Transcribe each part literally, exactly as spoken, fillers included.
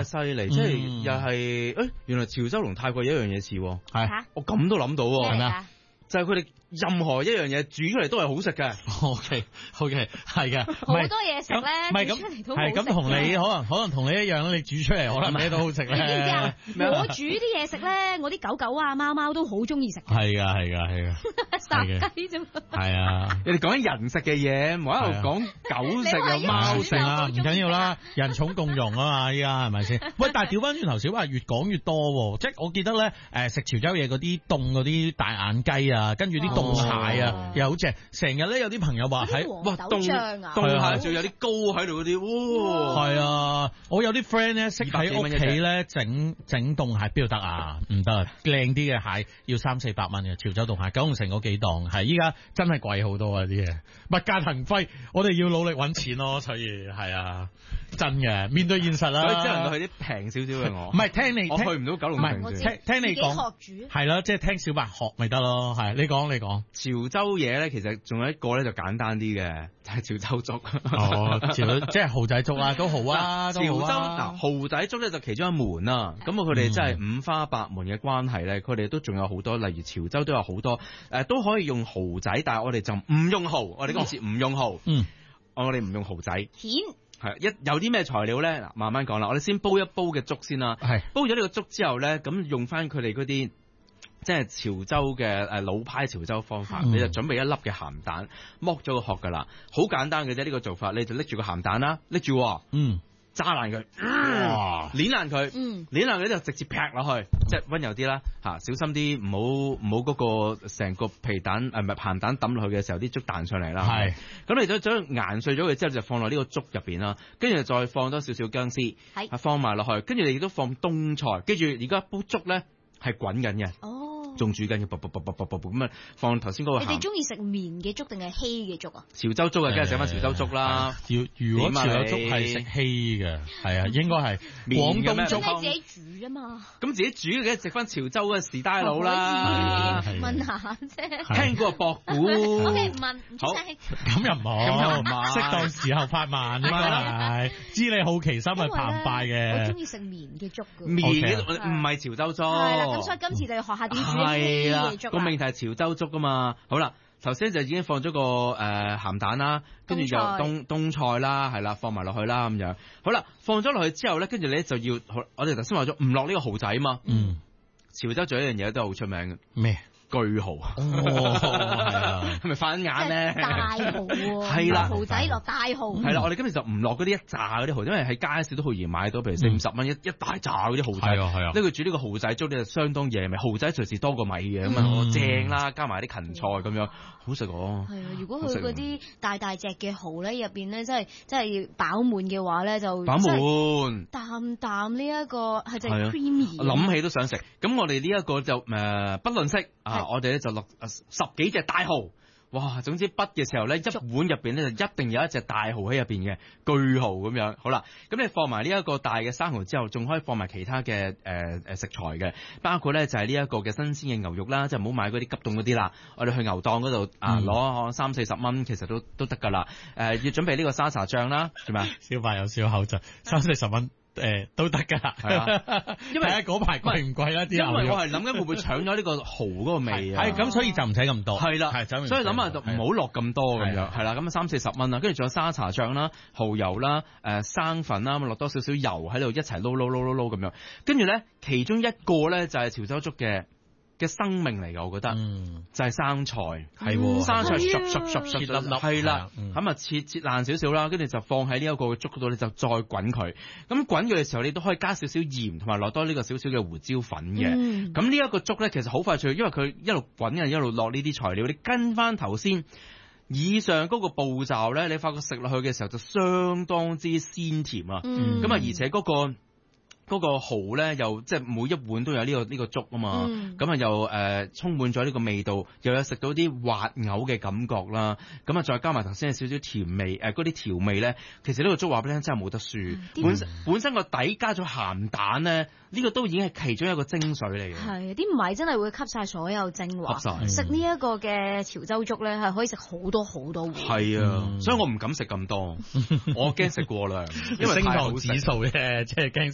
犀利，即係又係誒，原來潮州同泰國有一樣嘢似， 係我咁都諗到喎， 係咩啊？ 就係佢哋任何一樣嘢煮出嚟都係好食嘅。 O K O K 係嘅， 好多嘢食咧，煮出嚟都好食。 係咁同你可能可能同你一樣，你煮出嚟可能咩都好食咧。 你知唔知啊？我煮啲嘢食咧，我啲狗狗啊、貓貓都好中意食。 係噶係噶係噶， 殺雞啫嘛。 係啊， 你哋講緊人食嘅嘢，唔好喺度講狗食又貓食啊，唔緊要啦，人寵共融啊嘛，依家係咪先？喂，但係調翻轉頭，小話越講越多，即係我記得咧，誒食潮州嘢嗰啲凍嗰啲大眼雞啊，跟住啲凍蟹啊，又好正。成日咧有啲朋友話喺哇凍凍蟹仲有啲膏喺度嗰啲，哇！ 係啊，我有啲 friend 咧識喺屋企咧整整凍蟹，邊度得啊？唔得，靚啲嘅蟹要三四百蚊嘅潮州凍蟹，九龍城嗰幾檔係依家真係貴好多啊啲嘢，物價騰飛，我哋要努力揾錢咯，所以係啊，真嘅面對現實啦。 所以只能夠去啲平少少嘅我。 唔係聽你， 我去唔到九龍城。 唔係聽聽你講，係咯，即係聽小白學咪得咯，係你講你講。 潮州嘢咧，其實仲有一個咧就簡單啲嘅，就係、是、潮州粥。 哦，潮即係蠔仔粥啊，都好啊， 潮州嗱、 啊，蠔仔粥咧就其中一門啦。咁啊，佢哋真係五花八門嘅關係咧，佢哋都仲有好多，例如潮州都有好多誒、呃，都可以用蠔仔，但係我哋就唔用蠔，我哋今次唔用蠔，嗯，我哋唔用蠔仔。 蜆係一有啲咩材料咧？嗱，慢慢講啦。我哋先煲一煲嘅粥先啦。係煲咗呢個粥之後咧，咁用翻佢哋嗰啲。即係潮州嘅誒老派潮州方法，嗯、你就準備一粒嘅鹹蛋，剝咗個殼噶啦，好簡單嘅啫。呢、這個做法，你就拎住個鹹蛋啦，拎住，嗯，揸爛佢，哇，捏爛佢，嗯，捏爛佢就直接劈落去，即係溫柔啲啦，吓，小心啲，唔好唔好嗰個成個皮蛋誒唔係鹹蛋抌落去嘅時候，啲粥彈上嚟啦。係，咁你就將研碎咗佢之後，就放落呢個粥入邊啦，跟住再放多少少薑絲，係，放埋落去，跟住你亦都放冬菜，跟住而家煲粥咧係滾緊嘅。哦。仲煮緊嘅，卜卜卜卜卜卜卜咁啊！放頭先嗰個。你哋中意食綿嘅粥定係稀嘅粥啊？ 潮州粥啊，梗係食翻潮州粥啦。要如果潮州粥係食稀嘅，係啊，應該係廣東粥。 咁你自己煮啊嘛？ 咁自己煮嘅食翻潮州嘅士大佬啦。 問下啫。 聽過博古。 O K，唔問唔出聲。 咁又唔好，咁又唔好，適當時候發慢應該係。知你好奇心係澎湃嘅。 我中意食綿嘅粥嘅。 綿嘅唔係潮州粥。 係啦，咁所以今次就要學下點煮。 係啦，個命題係潮州粥噶嘛。好啦，頭先就已經放咗個誒鹹蛋啦，跟住又冬冬菜啦，係啦，放埋落去啦咁樣。好啦，放咗落去之後咧，跟住你就要，我哋頭先話咗唔落呢個蠔仔嘛。嗯，潮州仲有一樣嘢都係好出名嘅。咩？巨蠔啊！哦，係咪反眼咧？ 大蠔喎， 係啦， 蠔仔落大蠔。 係啦，我哋今日就唔落嗰啲一紮嗰啲蠔，因為喺街市都好易買到，譬如四五十蚊一一大紮嗰啲蠔仔。係啊係啊，呢個煮呢個蠔仔粥咧就相當野味，蠔仔隨時多過米嘅咁啊，正啦，加埋啲芹菜咁樣，好食喎。係啊， 如果佢嗰啲大大隻嘅蠔咧，入邊咧真係真係飽滿嘅話咧，就飽滿啖啖呢一個係就 creamy。 諗起都想食。咁我哋呢一個就誒不論識啊。我哋咧就落十幾隻大蠔，哇！總之畢嘅時候咧，一碗入邊咧就一定有一隻大蠔喺入邊嘅巨蠔咁樣。好啦，咁你放埋呢一個大嘅生蠔之後，仲可以放埋其他嘅誒誒食材嘅，包括咧就係呢一個嘅新鮮嘅牛肉啦，即係唔好買嗰啲急凍嗰啲啦。我哋去牛檔嗰度啊，攞三四十蚊，其實都都得噶啦。誒、呃，要準備呢個沙茶醬啦，係咪？小白有少口窒，三四十蚊。誒、欸，都得噶，係啊，因為嗰排貴唔貴啦啲，因為我係諗緊會唔會搶咗呢個蠔嗰個味啊，係咁，所以就唔使咁多，係啦，係，所以諗下就唔好落咁多咁樣，係啦，咁三四十蚊啦，跟住仲有沙茶醬啦、蠔油啦、誒、呃、生粉啦，咁落多少少油喺度一齊撈撈撈撈撈咁樣，跟住咧其中一個咧就係潮州粥嘅。嘅生命嚟㗎，我覺得，嗯、就係生菜，係、嗯、生菜熟熟熟熟粒粒，係啦，咁啊切切爛少少啦，跟住就放喺呢一個粥嗰度，你就再滾佢。咁滾佢嘅時候，你都可以加少少鹽，同埋落多呢個少少嘅胡椒粉嘅。咁呢一個粥咧，其實好快脆，因為佢一路滾啊，一路落呢啲材料，你跟翻頭先以上嗰個步驟咧，你發覺食落去嘅時候就相當之鮮甜啊。咁啊、嗯，而且嗰、嗰個。嗰個蠔咧，又即係每一碗都有呢、呢個呢、呢個粥啊嘛，咁啊、嗯、又誒、呃、充滿咗呢個味道，又有食到啲滑嘔嘅感覺啦，咁啊再加埋頭先有少少甜味，誒嗰啲調味咧，其實呢個粥話俾你聽真係冇得輸，嗯、本身本身個底加咗鹹蛋咧，呢、呢個都已經係其中一個精髓嚟嘅。係啲米真係會吸晒所有精華，食呢一個嘅潮州粥咧係可以食好多好多碗。係啊，嗯、所以我唔敢食咁多，我驚食過量，因為升糖指數啫，即係驚升糖。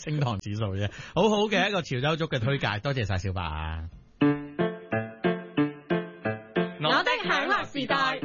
指數啫。好好嘅一個潮州粥嘅推介，多謝晒小白啊！ 我的享樂時代。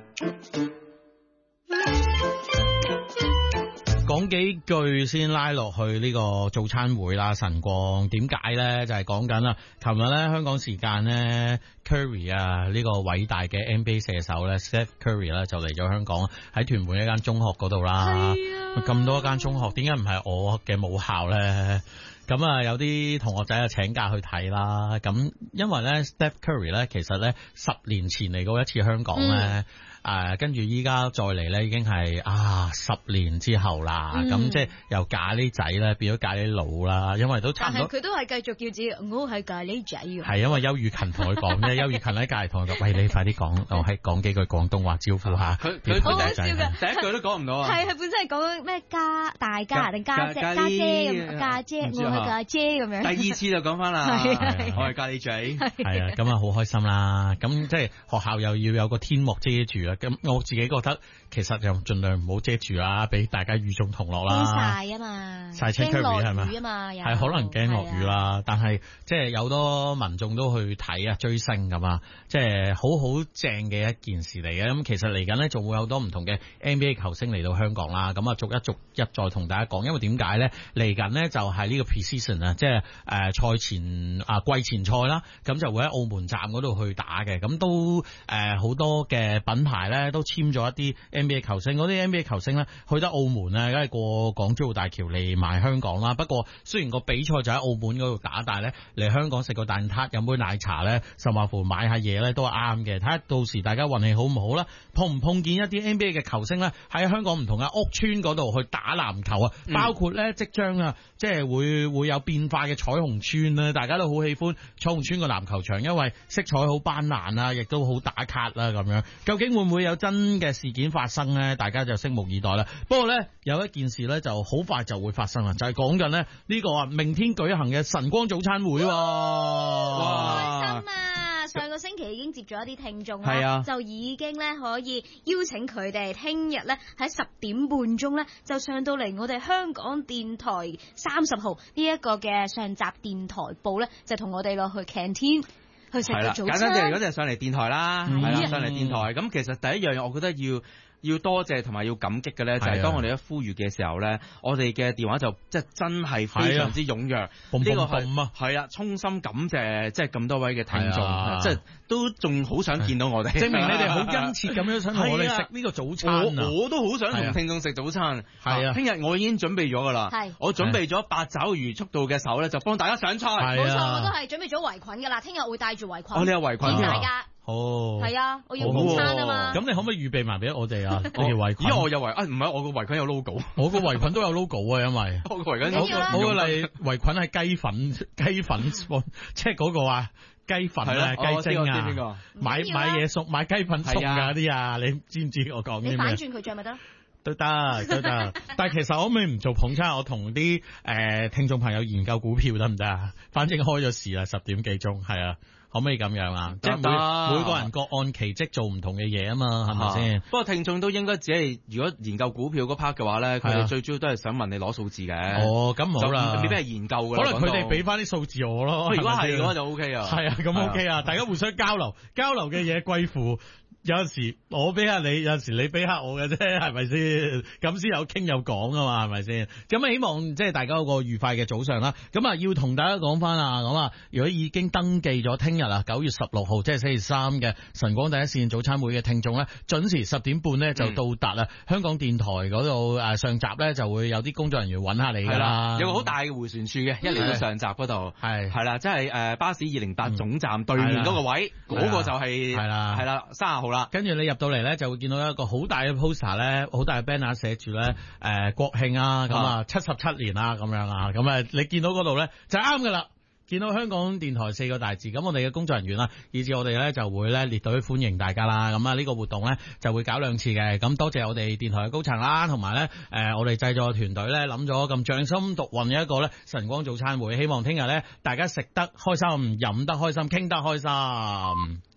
講幾句先拉落去呢個早餐會啦，晨光點解呢？就係講緊啦，琴日呢，香港時間呢 Curry 啊呢個偉大嘅 N B A 射手呢 Steph Curry 呢就嚟咗香港，喺屯門一間中學嗰度啦。咁多間中學，點解唔係我嘅母校呢？咁啊，有啲同學仔啊請假去睇啦。咁因為呢 Steph Curry 呢，其實呢十年前嚟過一次香港呢。嗯誒，跟住依家再嚟咧，已經係啊十年之後啦。咁、嗯、即係由咖喱仔咧變咗咖喱佬啦，因為都差唔多。 但係佢都係繼續叫自己我係咖喱仔嘅。係因為邱雨勤同佢講啫，邱雨勤喺隔離同佢講：喂，你快啲講，我係講幾句廣東話招呼下。 佢佢好好笑嘅，第一句都講唔到啊。係佢本身係講咩家大家定家姐家姐咁家姐，我係家姐咁樣。 第二次就講翻啦，我係咖喱仔。 係啊，咁啊好開心啦。咁即係學校又要有個天幕遮住。咁我自己覺得其實就盡量唔好遮住啦，俾大家與眾同樂啦。 曬啊嘛， 曬青 Curry 係咪？係可能驚落雨啦，但係即係有多民眾都去睇啊追星咁啊，即係好好正嘅一件事嚟嘅。咁其實嚟緊呢，仲會有好多唔同嘅 N B A 球星嚟到香港啦。咁啊逐一逐一再同大家講，因為點解呢？嚟緊呢就係呢個 pre-season 啊，即係誒賽前啊季前賽啦，咁就會喺澳門站嗰度去打嘅。咁都誒好多嘅品牌咧都簽咗一啲 N B A 球星，嗰啲 N B A 球星咧去得澳門咧，梗係過港珠澳大橋嚟埋香港啦。不過雖然個比賽就喺澳門嗰度打，但係咧嚟香港食個蛋撻、飲杯奶茶咧，甚至乎買下嘢咧都係啱嘅。睇下到時大家運氣好唔好啦，碰唔碰見一啲 N B A 嘅球星咧喺香港唔同嘅屋邨嗰度去打籃球啊，嗯、包括咧即將啊，即係會會有變化嘅彩虹邨啊，大家都好喜歡彩虹邨個籃球場，因為色彩好斑斕啊，亦都好打卡啦咁樣。究竟會唔會有真嘅事件發生呢？大家就拭目以待啦。不過呢，有一件事呢就好快就會發生啦，就係講緊呢呢個啊明天舉行嘅晨光早餐會。哇！ 開心啊！上個星期已經接咗一啲聽眾啦，啊、就已經呢可以邀請佢哋聽日呢喺十點半鐘呢就上到嚟我哋香港電台三十號呢一個嘅上集電台部呢，就同我哋落去 canteen。係啦， 簡單啲嚟講就係上嚟電台啦，係啦、嗯，上嚟電台。咁、嗯、其實第一樣嘢，我覺得要要多謝同埋要感激嘅咧，就係當我哋一呼籲嘅時候咧，我哋嘅電話就即係真係非常之踴躍。呢個係係啊，衷心感謝即係咁多位嘅聽眾，即係都仲好想見到我哋， 證明你哋好殷切咁樣想同我哋食呢個早餐啊！ 我都好想同聽眾食早餐。係啊，聽日我已經準備咗噶啦，我準備咗八爪魚速度嘅手咧，就幫大家上菜。 冇錯，我都係準備咗圍裙噶啦，聽日會帶住圍裙。 哦，你有圍裙大家。 哦， 係啊，我要午餐啊嘛。 咁你可唔可以預備埋俾我哋啊？我條圍裙， 因為我有圍啊，唔係我個圍裙有 logo， 我個圍裙都有 logo 啊，因為我個圍裙， 我個例圍裙係雞粉雞粉，即係嗰個啊雞粉啊雞精啊，買買嘢送買雞粉送㗎啲啊，你知唔知我講啲咩？ 你反轉佢着咪得？ 都得都得，但係其實我可唔可以唔做捧餐？我同啲誒聽眾朋友研究股票得唔得啊？反正開咗市啦，十點幾鐘係啊。可唔可以咁樣啊？即係每每個人各按其職做唔同嘅嘢啊嘛，係咪先？ 不過聽眾都應該只係如果研究股票嗰 part 嘅話咧，佢哋最主要都係想問你攞數字嘅。 哦，咁好啦， 未必係研究嘅。 可能佢哋俾翻啲數字我咯。 如果係嘅話就 O K 啊。 係啊，咁 O K 啊，大家互相交流，交流嘅嘢貴乎。有陣時我俾下你，有陣時你俾下我嘅啫，係咪先？咁先有傾有講啊嘛，係咪先？咁啊，希望即係大家有個愉快嘅早上啦。咁啊，要同大家講翻啊，咁啊，如果已經登記咗聽日啊九月十六號，即係星期三嘅晨光第一線早餐會嘅聽眾咧，準時十點半咧就到達啦。嗯、香港電台嗰度誒上集咧就會有啲工作人員揾下你噶啦。有個好大嘅迴旋處嘅，一嚟到上集嗰度係係啦，即係誒巴士二零八總站對面嗰個位，嗰、嗯、個就係係啦係啦三十號。跟住你入到嚟咧，就會見到一個好大嘅 poster 咧，好大嘅 banner 寫住咧，誒、呃、國慶啊，咁啊七十七年啊，咁樣啊，咁啊你見到嗰度咧就啱噶啦，見到香港電台四個大字，咁我哋嘅工作人員啦，以至我哋咧就會咧列隊歡迎大家啦，咁啊呢個活動咧就會搞兩次嘅，咁多謝我哋電台嘅高層啦，同埋咧誒我哋製作團隊咧諗咗咁匠心獨運嘅一個咧晨光早餐會，希望聽日咧大家食得開心，飲得開心，傾得開心。